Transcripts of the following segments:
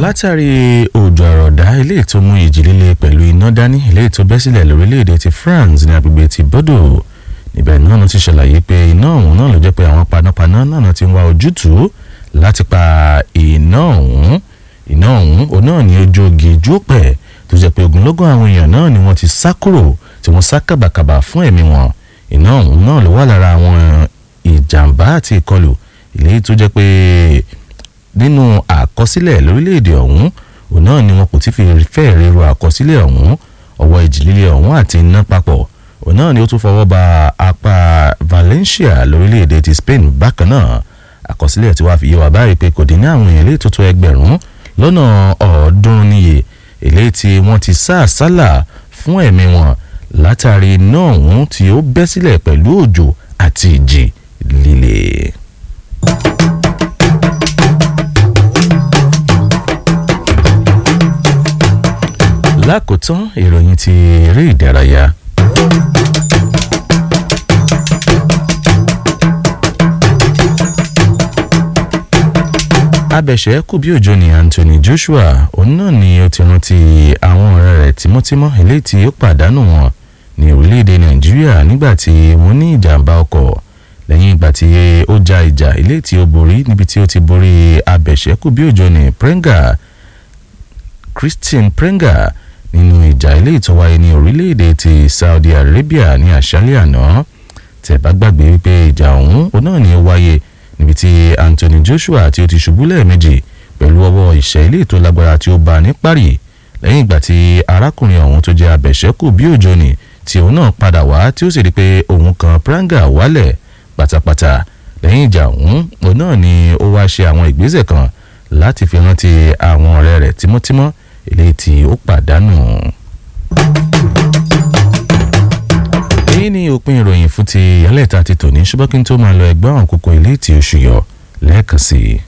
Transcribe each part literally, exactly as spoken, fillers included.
látàrí òjò àrọ̀dá eléyìí tó mú ìjì líle pẹ̀lú iná dání eléyìí tó bẹ́ sílẹ̀ lórílẹ̀‐èdè ti France ní agbègbè ti Bordeaux níbẹ̀ náà ló ti ṣàlàyé pé iná ọ̀hún náà ló jẹ́ pé àwọn panápaná náà ti ń wá ojútùú láti pa iná ọ̀hún iná ọ̀hún òun náà ní ojú ogi jópẹ̀ tó jẹ́ pé ogunlọ́gọ̀ àwọn èèyàn náà ni wọ́n ti sá kúrò tí wọ́n sá kàbàkàbà fún ẹ̀mí wọn iná ọ̀hún náà ló wà lára àwọn ìjàmbá àti ìkọlù eléyìí tó jẹ́ pé nínú àkọsílẹ̀ lórílẹ̀‐èdè ọ̀hún òun náà ni wọn kò ti fi fẹ́ ríro àkọsílẹ̀ ọ̀hún ọwọ́ ìjì líle ọ̀hún àti iná papọ̀ òun náà ni ó tún fọwọ́ ba apá Valencia lórílẹ̀‐èdè ti Spain bákan náà àkọsílẹ̀ tí wàá fi yé wa báyìí pé kò dín ní àwọn èèyàn lè tó tó ẹgbẹ̀rún lọ́nà ọ̀ọ́dúnrún níye eléyìí tí wọ́n ti sá àsálà fún ẹ̀mí wọn látàrí iná ọ̀hún tí ó bẹ́ sílẹ̀ pẹ̀lú òjò àti ìjì líle. lákòótán ìròyìn ti eré ìdárayá. abẹ̀ṣẹ́kù bí òjò ní Anthony Joshua òun náà ni ó ti rántí àwọn ọ̀rẹ́ rẹ̀ tímọ́tímọ́ eléyìí tí ó pàdánù wọn ní orílẹ̀-èdè Nàìjíríà nígbà tí wọ́n ní ìjàmbá ọkọ̀ lẹ́yìn ìgbà tí ó ja ìjà eléyìí tí ó borí níbi tí ó ti borí abẹ̀ṣẹ́kù bí òjò ní Prenga Christine Prenga nínú ìjà eléyìí tó wáyé ní orílẹ̀-èdè ti Saudi Arabia ní àṣálẹ́ àná tẹ́ bá gbàgbé wípé ìjà ọ̀hún òun náà ni ó wáyé níbi tí Anthony Joshua tí ó ti ṣubú lẹ́ẹ̀mejì pẹ̀lú ọwọ́ ìṣẹ́ ilé tó lágbára tí ó bá ní parí lẹ́yìn ìgbà tí arákùnrin ọ̀hún tó jẹ́ abẹ̀ṣẹ́kù bí òjò ni tí òun náà padà wá tí ó sì rí pé òun kan Prenga wálẹ̀ pátápátá lẹ́yìn ìjà ọ̀hún òun náà ni ó wá ṣe àwọn ìgbésẹ̀ kan láti fi rántí àwọn ọ̀rẹ́ rẹ̀ tímọ́tímọ́ eléyìí tí ó pàdánù. èyí ni òpin ìròyìn fún ti ìyálẹ̀ta ti tòní ṣùgbọ́n kí n tó máa lọ ẹgbẹ́ àwọn kókó ilé tí ó ṣùyọ lẹ́ẹ̀kan sí i.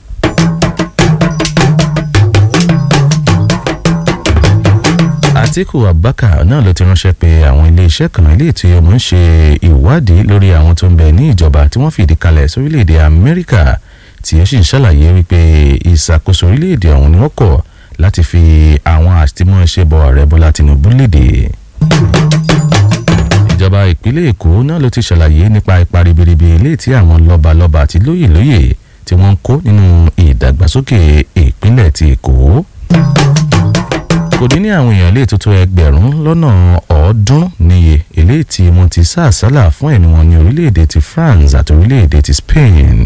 Àtíkù Abubakar náà ló ti ránṣẹ́ pé àwọn iléeṣẹ́ kan ilé tí ọmọ ń ṣe ìwádìí lórí àwọn tó ń bẹ ní ìjọba tí wọ́n fìdí kalẹ̀ sórílẹ̀-èdè Amẹ́ríkà tí ó sì ń ṣàlàyé wípé ìṣàkóso orílẹ̀-èdè ọ̀hún ni wọ́n kọ̀ láti fi àwọn àtìmọ́ṣẹ́bọ ààrẹ Bọ́lá Tinubu léde. ìjọba ìpínlẹ̀ Èkó náà ló ti ṣàlàyé nípa ipa ribiribi eléyìí tí àwọn lọ́balọ́ba àti lóyèlóyè tí wọ́n ń kó nínú ìdàgbàsókè ìpínlẹ̀ ti Èkó. kò dín ní àwọn èèyàn lè tó tó ẹgbẹ̀rún lọ́nà ọ̀ọ́dúnrún níye eléyìí tí wọ́n ti sá àsálà fún ẹ̀mí wọn ní orílẹ̀-èdè ti France àti orílẹ̀-èdè ti Spain.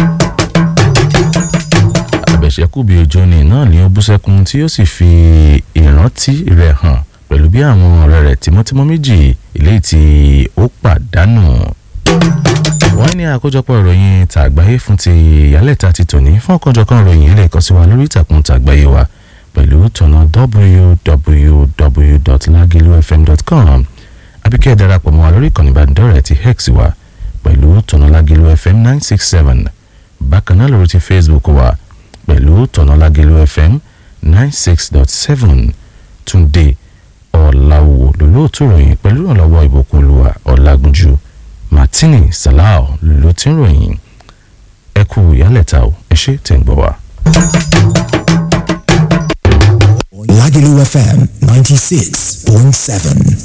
abẹ̀ṣẹ́kù bí òjò ni náà ni ó bú sẹ́kún tí ó sì fi ìrántí rẹ̀ hàn pẹ̀lú bí àwọn ọ̀rẹ́ rẹ̀ tímọ́tímọ́ méjì eléyìí tí ó pàdánù. wọ́n ní àkójọpọ̀ ìròyìn tàgbáyé fún ti ìyálẹ̀ta ti tòní fún ọ̀kanjọ̀kan ìròyìn ilé ẹ̀kọ́ sí wa lórí ìtàkùn tàgbáyé wa pẹ̀lú tọ̀nà w w w dot lagilu f m dot com àbíkẹ́ darapọ̀ mọ́ wa lórí ìkànnì ìbánidọ́rẹ̀ẹ́ ti X wa pẹ̀lú tọ̀nà Lagilu F M nine six seven bákan náà lórí ti Facebook wa pẹ̀lú tọ̀nà Lagilu F M nine six dot seven Túndé Ọ̀làwò lólóòtú ròyìn pẹ̀lú ìrànlọ́wọ́ ìbùkún olúwa Ọ̀làgúnjú Martini Salao ló ti ń ròyìn ẹ kú ìyálẹ̀ta o ẹ ṣé tẹ̀ ń gbọ́ wa. Lagilu F M ninety-six point seven.